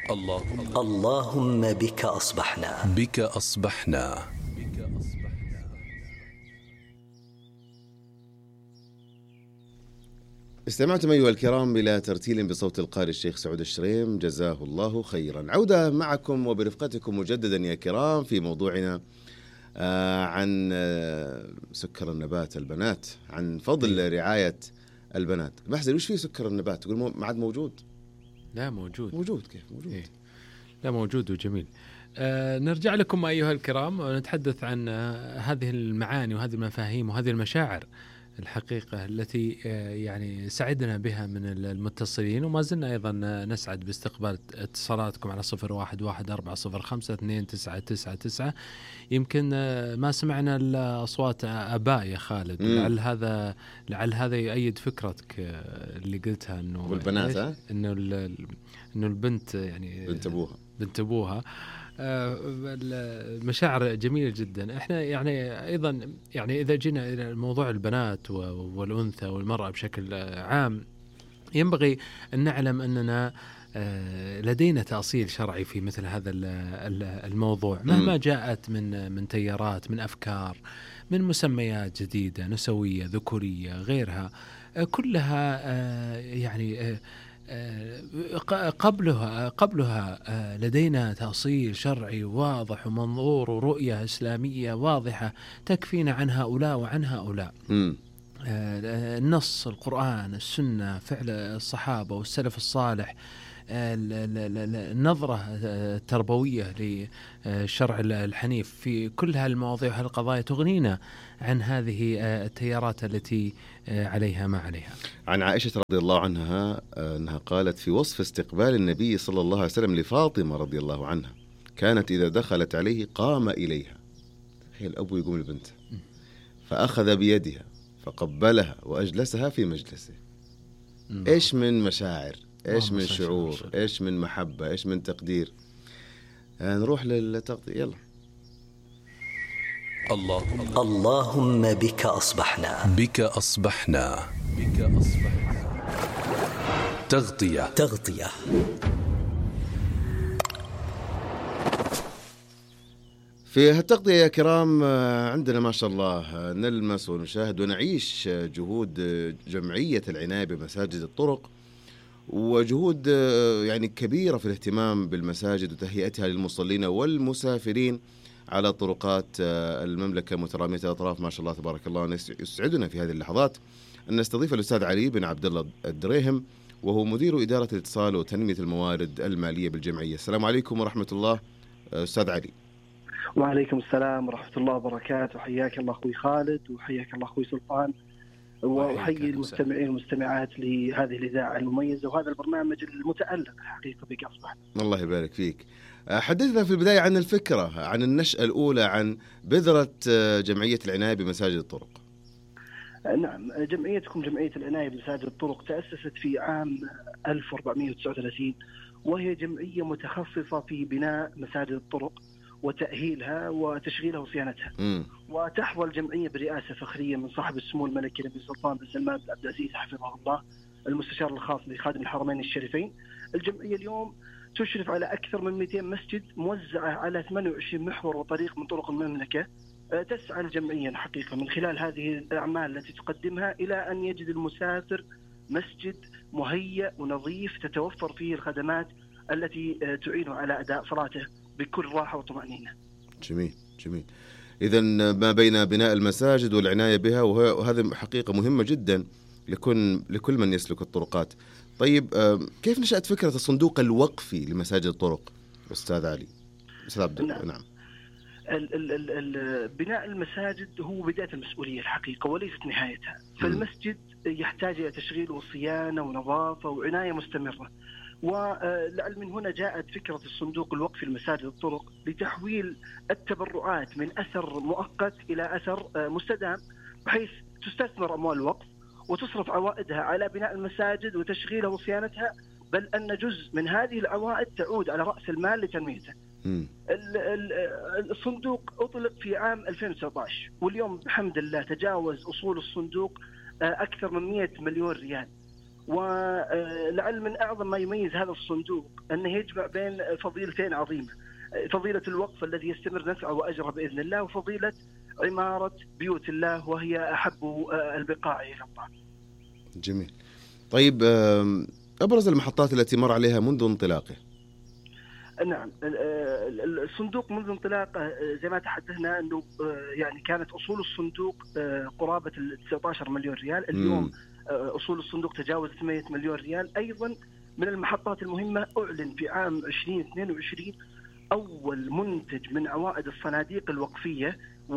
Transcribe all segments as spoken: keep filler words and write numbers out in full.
اللهم اللهم بك أصبحنا بك أصبحنا. استمعتم أيها الكرام إلى ترتيل بصوت القارئ الشيخ سعود الشريم جزاه الله خيرا. عودة معكم وبرفقتكم مجددا يا كرام في موضوعنا آه عن آه سكر النبات البنات، عن فضل إيه؟ رعاية البنات. محزن وش فيه سكر النبات؟ تقول ما عاد موجود؟ لا موجود. موجود كيف موجود؟ إيه؟ لا موجود وجميل. آه نرجع لكم أيها الكرام ونتحدث عن آه هذه المعاني وهذه المفاهيم وهذه المشاعر الحقيقة التي يعني سعدنا بها من المتصلين، وما زلنا أيضا نسعد باستقبال اتصالاتكم على صفر واحد واحد أربعة صفر خمسة اثنين تسعة تسعة تسعة. يمكن ما سمعنا الأصوات آباء يا خالد، لعل هذا لعل هذا يؤيد فكرتك اللي قلتها إنه والبنات ها؟ إنه إنه البنت يعني بنت أبوها بنت أبوها. المشاعر جميلة جدا. احنا يعني ايضا يعني اذا جينا الى موضوع البنات والانثى والمرأة بشكل عام، ينبغي ان نعلم اننا لدينا تأصيل شرعي في مثل هذا الموضوع، مهما جاءت من من تيارات، من افكار، من مسميات جديدة نسوية ذكورية غيرها، كلها يعني قبلها قبلها لدينا تأصيل شرعي واضح ومنظور ورؤية إسلامية واضحة تكفينا عن هؤلاء وعن هؤلاء. م. النص، القرآن، السنة، فعل الصحابة والسلف الصالح، النظرة التربوية للشرع الحنيف في كل هالمواضيع وهالقضايا تغنينا عن هذه التيارات التي عليها ما عليها. عن عائشة رضي الله عنها أنها قالت في وصف استقبال النبي صلى الله عليه وسلم لفاطمة رضي الله عنها: كانت إذا دخلت عليه قام إليها. هي الأب يقوم البنت فأخذ بيدها فقبلها وأجلسها في مجلسه. إيش من مشاعر، إيش من شعور، إيش من محبة، إيش من تقدير. نروح للتغطية يلا. اللهم اللهم بك أصبحنا بك أصبحنا بك أصبحنا. تغطية تغطية في هالتغطية يا كرام عندنا ما شاء الله نلمس ونشاهد ونعيش جهود جمعية العناية بمساجد الطرق، وجهود يعني كبيرة في الاهتمام بالمساجد وتهيئتها للمصلين والمسافرين على طرقات المملكة مترامية الأطراف. ما شاء الله تبارك الله. يسعدنا في هذه اللحظات أن نستضيف الأستاذ علي بن عبد الله الدريهم، وهو مدير إدارة الاتصال وتنمية الموارد المالية بالجمعية. السلام عليكم ورحمة الله أستاذ علي. وعليكم السلام ورحمة الله وبركاته. حياك الله أخوي خالد وحياك الله أخوي سلطان، وأحيي المستمعين والمستمعات لهذه الإذاعة المميزة وهذا البرنامج المتألق حقيقة بك أصبحنا. الله يبارك فيك. حدثنا في البداية عن الفكرة، عن النشأة الأولى، عن بذرة جمعية العناية بمساجد الطرق. نعم، جمعيتكم جمعية العناية بمساجد الطرق تأسست في عام ألف وأربعمائة وتسعة وثلاثين، وهي جمعية متخصصة في بناء مساجد الطرق وتأهيلها وتشغيلها وصيانتها. م. وتحظى الجمعية برئاسة فخرية من صاحب السمو الملكي النبي سلطان بن سلمان بن عبد العزيز حفظه الله، المستشار الخاص لخادم الحرمين الشريفين. الجمعية اليوم تشرف على أكثر من مئتين مسجد موزعة على ثمانية وعشرين محور وطريق من طرق المملكة. تسعى الجمعية الحقيقة من خلال هذه الأعمال التي تقدمها إلى أن يجد المسافر مسجد مهيأ ونظيف تتوفر فيه الخدمات التي تعينه على أداء صلاته بكل راحة وطمأنينة. جميل جميل. إذن ما بين بناء المساجد والعناية بها، وهذه حقيقة مهمة جدا لكل لكل من يسلك الطرقات. طيب كيف نشأت فكرة الصندوق الوقفي لمساجد الطرق أستاذ علي؟ أستاذ عبد الله. نعم. ال ال ال بناء المساجد هو بداية المسؤولية الحقيقة وليست نهايتها. فالمسجد يحتاج إلى تشغيل وصيانة ونظافة وعناية مستمرة، ولعل من هنا جاءت فكرة الصندوق الوقفي لمساجد الطرق لتحويل التبرعات من أثر مؤقت إلى أثر مستدام، بحيث تستثمر أموال الوقف وتصرف عوائدها على بناء المساجد وتشغيلها وصيانتها، بل أن جزء من هذه العوائد تعود على رأس المال لتنميته. الصندوق أطلق في عام ألفين وتسعة عشر، واليوم بحمد الله تجاوز أصول الصندوق أكثر من مئة مليون ريال، ولعل من أعظم ما يميز هذا الصندوق أنه يجمع بين فضيلتين عظيمة، فضيلة الوقف الذي يستمر نفعه وأجره بإذن الله، وفضيلة عمارة بيوت الله وهي أحب البقاع إلى الله. جميل. طيب أبرز المحطات التي مر عليها منذ انطلاقه؟ نعم، الصندوق منذ انطلاقه زي ما تحدثنا أنه يعني كانت أصول الصندوق قرابة تسعة عشر مليون ريال، اليوم م. أصول الصندوق تجاوز ثمانية مليون ريال. أيضا من المحطات المهمة أعلن في عام ألفين واثنين وعشرين أول منتج من عوائد الصناديق الوقفية،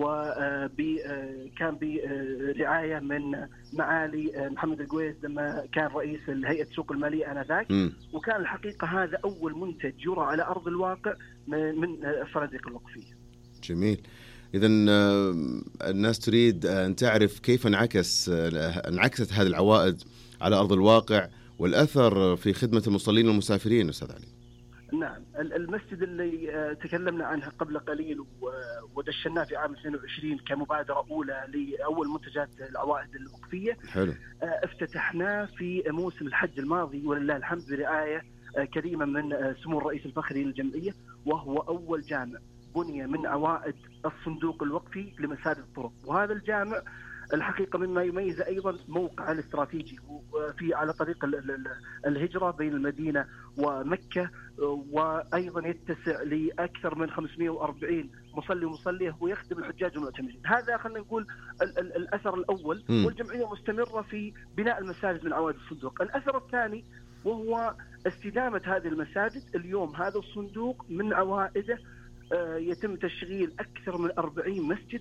وكان برعاية من معالي محمد القويس لما كان رئيس هيئة السوق المالية آنذاك، وكان الحقيقة هذا أول منتج يرى على أرض الواقع من الصناديق الوقفية. جميل. إذن الناس تريد أن تعرف كيف انعكس انعكست هذه العوائد على أرض الواقع والأثر في خدمة المصلين والمسافرين. أستاذ علي. نعم، المسجد اللي تكلمنا عنها قبل قليل ودشناه في عام اثنين وعشرين كمبادرة أولى لأول منتجات العوائد الوقفية، حلو. افتتحناه في موسم الحج الماضي ولله الحمد برعاية كريمة من سمو الرئيس الفخري للجمعية، وهو أول جامع بني من عوائد الصندوق الوقفي لمساجد الطرق. وهذا الجامع الحقيقة مما يميز أيضا موقع الاستراتيجي في على طريق الهجرة بين المدينة ومكة، وأيضا يتسع لأكثر من خمسمائة وأربعين مصلي ومصلية ويخدم الحجاج والمعتمرين. هذا خلينا نقول الأثر الأول، والجمعية مستمرة في بناء المساجد من عوائد الصندوق. الأثر الثاني وهو استدامة هذه المساجد. اليوم هذا الصندوق من عوائده يتم تشغيل أكثر من أربعين مسجد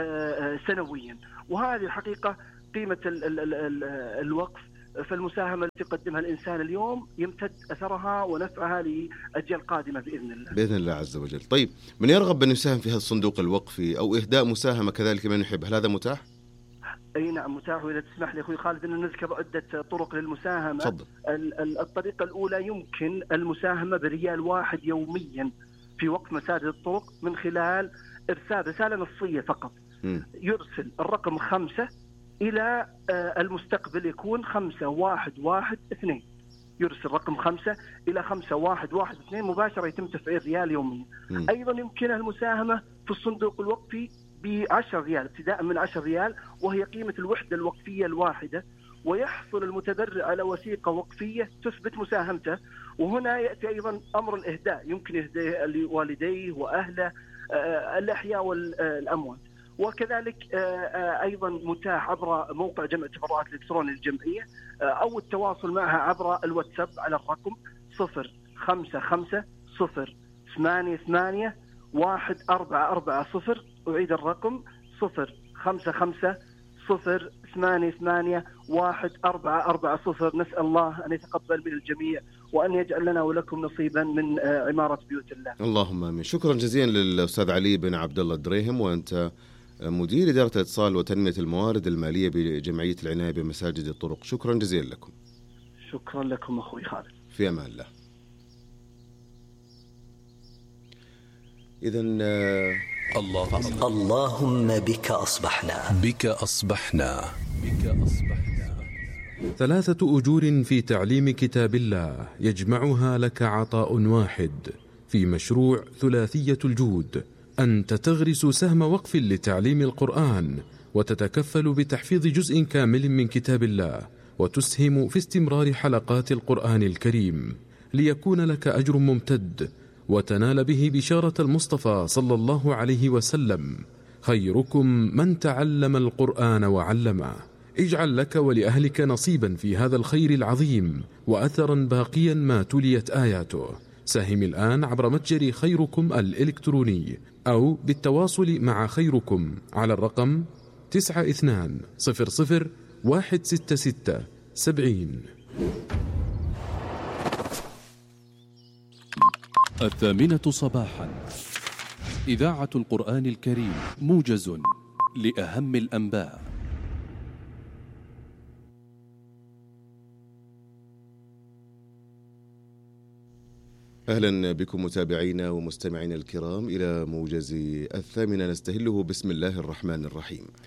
سنويا، وهذه الحقيقة قيمة ال ال ال الوقف. فالمساهمة التي يقدمها الإنسان اليوم يمتد أثرها ونفعها لأجيال قادمة بإذن الله. بإذن الله عز وجل. طيب، من يرغب أن يساهم في هذا الصندوق الوقفي أو إهداء مساهمة كذلك من يحب، هل هذا متاح؟ أي نعم متاح. وإذا تسمح لي أخوي خالد أن نذكر عدة طرق للمساهمة. تفضل. الطريقة الأولى يمكن المساهمة بريال واحد يوميا في وقف مساجد الطرق من خلال إرسال رسالة نصية فقط. م. يرسل الرقم خمسة إلى المستقبل يكون خمسة واحد واحد اثنين، يرسل رقم خمسة إلى خمسة واحد واحد اثنين مباشرة، يتم تفعيل ريال يوميا. م. أيضا يمكنها المساهمة في الصندوق الوقفي بعشر ريال، ابتداء من عشر ريال، وهي قيمة الوحدة الوقفية الواحدة، ويحصل المتبرع على وثيقة وقفية تثبت مساهمته. وهنا يأتي أيضا أمر الإهداء، يمكن إهداء لوالديه وأهله الأحياء والأموات. وكذلك أيضا متاح عبر موقع جمع التبرعات الإلكتروني للجمعية، أو التواصل معها عبر الواتساب على الرقم صفر خمسة خمسة صفر ثمانية ثمانية واحد أربعة أربعة صفر. أعيد الرقم صفر خمسة خمسة صفر ثمانية ثمانية واحد أربعة أربعة صفر. نسأل الله أن يتقبل من الجميع وأن يجعل لنا ولكم نصيبا من عمارة بيوت الله. اللهم آمين. شكرا جزيلا للأستاذ علي بن عبد الله الدريهم، وأنت مدير إدارة الاتصال وتنمية الموارد المالية بجمعية العناية بمساجد الطرق. شكرا جزيلا لكم. شكرا لكم أخوي خالد. في أمان الله. إذن الله اللهم بك أصبحنا بك أصبحنا بك أصبحنا ثلاثة أجور في تعليم كتاب الله يجمعها لك عطاء واحد في مشروع ثلاثية الجود. أنت تغرس سهم وقف لتعليم القرآن، وتتكفل بتحفيظ جزء كامل من كتاب الله، وتسهم في استمرار حلقات القرآن الكريم، ليكون لك أجر ممتد وتنال به بشارة المصطفى صلى الله عليه وسلم: خيركم من تعلم القرآن وعلمه. اجعل لك ولأهلك نصيبا في هذا الخير العظيم وأثرا باقيا ما تليت آياته. ساهم الآن عبر متجر خيركم الإلكتروني، أو بالتواصل مع خيركم على الرقم تسعة اثنان صفر صفر واحد ستة ستة سبعين. الثامنة صباحا، إذاعة القرآن الكريم، موجز لأهم الأنباء. أهلا بكم متابعينا ومستمعينا الكرام إلى موجز الثامنة، نستهله بسم الله الرحمن الرحيم.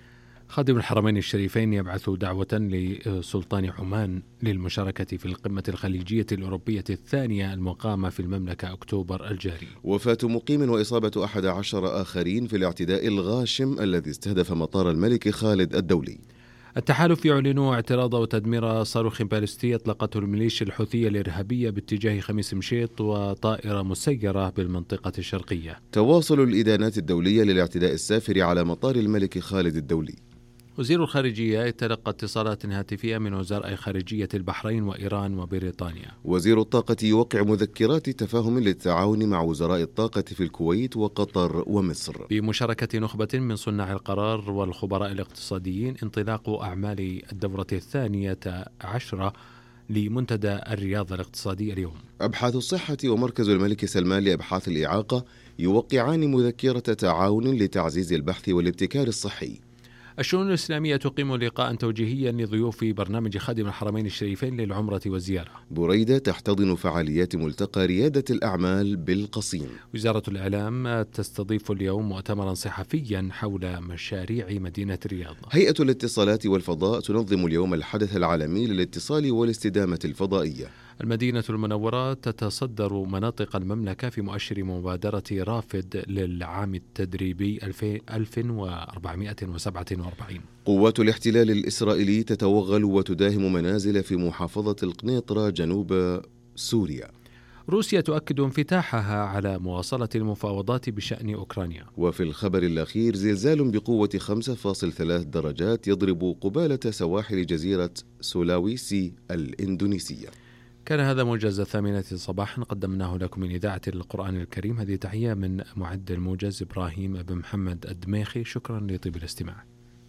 خادم الحرمين الشريفين يبعث دعوة لسلطان عمان للمشاركة في القمة الخليجية الأوروبية الثانية المقامة في المملكة أكتوبر الجاري. وفاة مقيم وإصابة أحد عشر آخرين في الاعتداء الغاشم الذي استهدف مطار الملك خالد الدولي. التحالف يعلن اعتراض وتدمير صاروخ باليستي أطلقته الميليشيا الحوثية الإرهابية باتجاه خميس مشيط وطائرة مسيرة بالمنطقة الشرقية. تواصل الإدانات الدولية للاعتداء السافر على مطار الملك خالد الدولي. وزير الخارجية تلقى اتصالات هاتفية من وزراء خارجية البحرين وإيران وبريطانيا. وزير الطاقة يوقع مذكرات تفاهم للتعاون مع وزراء الطاقة في الكويت وقطر ومصر. بمشاركة نخبة من صناع القرار والخبراء الاقتصاديين انطلاق أعمال الدورة الثانية عشرة لمنتدى الرياضة الاقتصادي اليوم. أبحاث الصحة ومركز الملك سلمان لأبحاث الإعاقة يوقعان مذكرة تعاون لتعزيز البحث والابتكار الصحي. الشؤون الإسلامية تقيم لقاء توجيهيا لضيوف برنامج خادم الحرمين الشريفين للعمرة والزيارة. بريدة تحتضن فعاليات ملتقى ريادة الأعمال بالقصيم. وزارة الإعلام تستضيف اليوم مؤتمرا صحفيا حول مشاريع مدينة الرياض. هيئة الاتصالات والفضاء تنظم اليوم الحدث العالمي للاتصال والاستدامة الفضائية. المدينة المنورة تتصدر مناطق المملكة في مؤشر مبادرة رافد للعام التدريبي ألف وأربعمائة وسبعة وأربعين. قوات الاحتلال الإسرائيلي تتوغل وتداهم منازل في محافظة القنيطرة جنوب سوريا. روسيا تؤكد انفتاحها على مواصلة المفاوضات بشأن أوكرانيا. وفي الخبر الأخير زلزال بقوة خمسة فاصلة ثلاث درجات يضرب قبالة سواحل جزيرة سولاويسي الإندونيسية. كان هذا موجز الثامنة صباحا قدمناه لكم من إذاعة القرآن الكريم. هذه تحية من معد الموجز إبراهيم بن محمد الدميخي. شكرا لطيب الاستماع.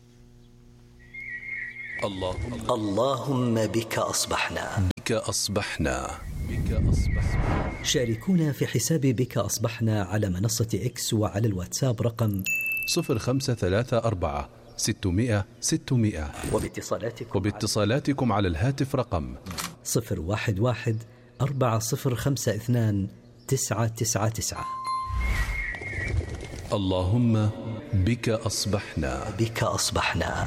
اللهم اللهم بك أصبحنا بك أصبحنا بك أصبحنا. شاركونا في حساب بك أصبحنا على منصة إكس وعلى الواتساب رقم صفر خمسة ثلاثة أربعة ستمائة ستمائة. وباتصالاتكم وباتصالاتكم على الهاتف رقم صفر واحد واحد أربعة صفر خمسة اثنان تسعة تسعة تسعة. اللهم بك أصبحنا بك أصبحنا.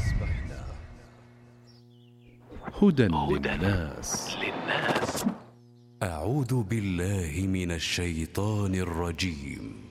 هدى للناس. أعوذ بالله من الشيطان الرجيم.